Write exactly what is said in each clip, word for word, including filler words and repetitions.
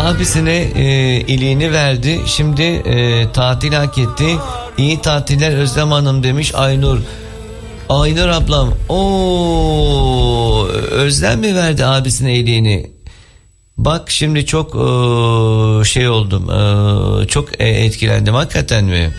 Abisine e, iliğini verdi. Şimdi e, tatil hak etti. İyi tatiller Özlem Hanım demiş Aynur. Aynur ablam. Oo, Özlem mi verdi abisine iliğini? Bak şimdi çok e, şey oldum. E, çok e, etkilendim. Hakikaten mi?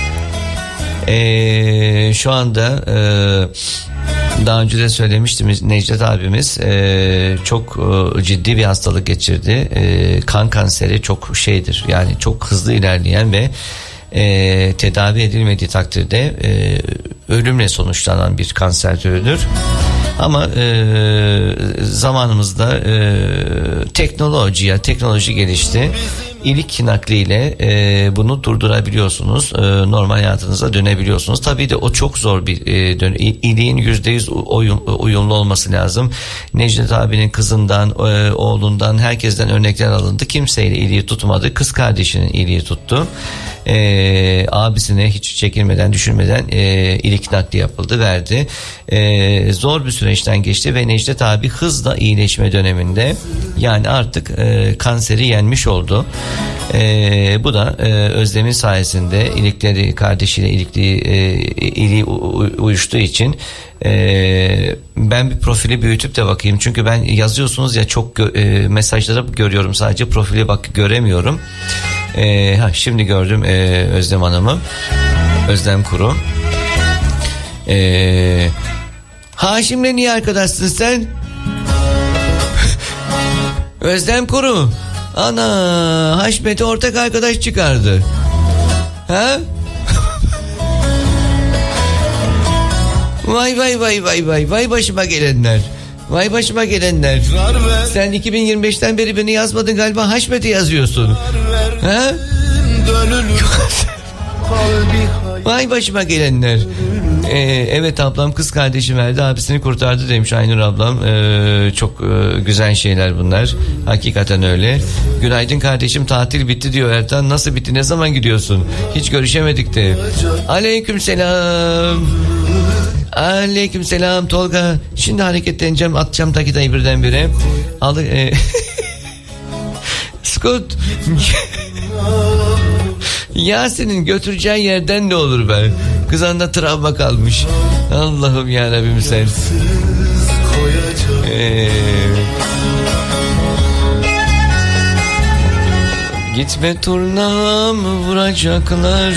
E, şu anda e, daha önce de söylemiştim, Necdet abimiz e, çok e, ciddi bir hastalık geçirdi. E, kan kanseri çok şeydir, yani çok hızlı ilerleyen ve e, tedavi edilmediği takdirde e, ölümle sonuçlanan bir kanser türüdür. Ama e, zamanımızda e, teknolojiye, teknoloji gelişti. İlik nakliyle e, bunu durdurabiliyorsunuz. E, normal hayatınıza dönebiliyorsunuz. Tabii de o çok zor bir e, dön. İliğin yüzde yüz uyum, uyumlu olması lazım. Necdet abinin kızından, e, oğlundan, herkesten örnekler alındı. Kimseyle iliği tutmadı. Kız kardeşinin iliği tuttu. E, abisine hiç çekinmeden, düşünmeden e, ilik nakli yapıldı, verdi. E, zor bir süreçten geçti ve Necdet abi hızla iyileşme döneminde, yani artık e, kanseri yenmiş oldu. E, bu da e, Özlem'in sayesinde, ilikleri kardeşiyle ilikliği e, iliği uyuştuğu için e, ben bir profili büyütüp de bakayım, çünkü ben yazıyorsunuz ya, çok gö- e, mesajları görüyorum, sadece profili bak göremiyorum. E, ha şimdi gördüm e, Özlem Hanım'ı, Özlem Kuru. E, Haşim'le niye arkadaşsın sen? Özlem Kuru. Ana, Haşmet'e ortak arkadaş çıkardı. Ha? Vay vay vay vay vay vay başıma gelenler. Vay başıma gelenler. Sen iki bin yirmi beşten beri beni yazmadın galiba, Haşmet'i yazıyorsun. Ha? Vay başıma gelenler. Ee, evet ablam kız kardeşim verdi, abisini kurtardı demiş Aynur ablam. Ee, çok e, güzel şeyler bunlar. Hakikaten öyle. Günaydın kardeşim, tatil bitti diyor Ertan. Nasıl bitti, ne zaman gidiyorsun? Hiç görüşemedik de. Aleyküm selam. Aleyküm selam Tolga. Şimdi hareketleneceğim, atacağım takidayı birdenbire. Aldık. E... Scott. Ya senin götüreceğin yerden ne olur be? Kız anda travma kalmış. Allah'ım yarabbim sen. Ee... Gitme turnam vuracaklar.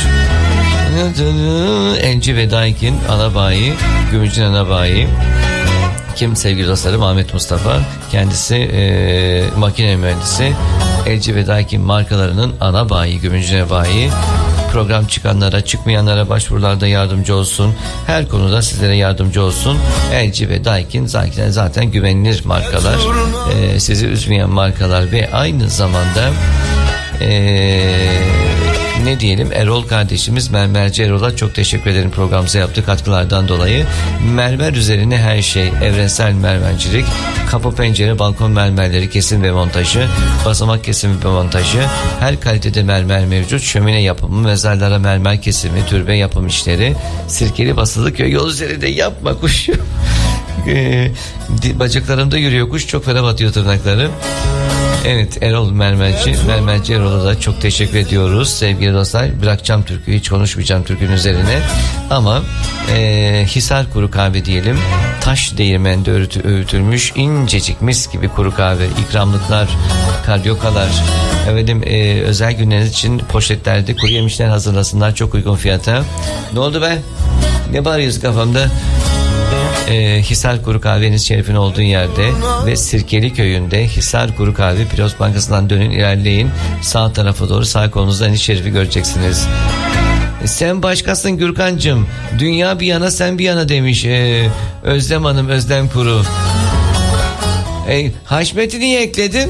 Enci ve Daikin Anabayi, Gümüşün Anabayi. Kim sevgili dostlarım? Ahmet Mustafa. Kendisi e, makine mühendisi. Elci ve Daikin markalarının ana bayi, Gümüşün Bayi. Program çıkanlara, çıkmayanlara başvurularda yardımcı olsun. Her konuda sizlere yardımcı olsun. Elci ve Daikin zaten, zaten güvenilir markalar. E, sizi üzmeyen markalar ve aynı zamanda eee ne diyelim, Erol kardeşimiz Mermerci Erol'a çok teşekkür ederim programımıza yaptığı katkılardan dolayı. Mermer üzerine her şey, evrensel mermercilik, kapı pencere balkon mermerleri kesim ve montajı, basamak kesimi ve montajı, her kalitede mermer mevcut. Şömine yapımı, mezarlara mermer kesimi, türbe yapım işleri. Sirkeli Basılıköy yol üzerinde yapma kuşum. Bacaklarımda yürüyor kuş, çok fena batıyor tırnaklarım. Evet, Erol Mermerci, Mermerci Erol'a da çok teşekkür ediyoruz sevgili dostlar. Bırakacağım türküyü, hiç konuşmayacağım türkünün üzerine. Ama e, Hisar Kuru Kahve diyelim. Taş değirmende öğütü, öğütülmüş incecik mis gibi kuru kahve. İkramlıklar, karyokalar. Efendim e, özel günleriniz için poşetlerde kuru yemişler hazırlasınlar çok uygun fiyata. Ne oldu be? Ne bağırıyorsun kafamda? Ee, Hisar Kuru Kahve'nin şerifin olduğu yerde ve Sirkeli Köyü'nde Hisar Kuru Kahve, Pilos Bankası'ndan dönün, ilerleyin, sağ tarafa doğru, sağ kolunuzda hani şerifi göreceksiniz. E, sen başkasın Gürkancığım, dünya bir yana sen bir yana demiş ee, Özlem Hanım, Özlem Kuru. E, Haşmet'i niye ekledin?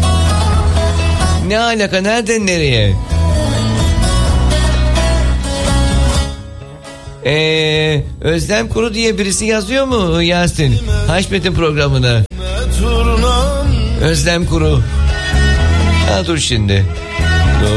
Ne alaka, nereden nereye? Ee, Özlem Kuru diye birisi yazıyor mu Yasin? Haşmet'in programına. Özlem Kuru. Ha dur şimdi.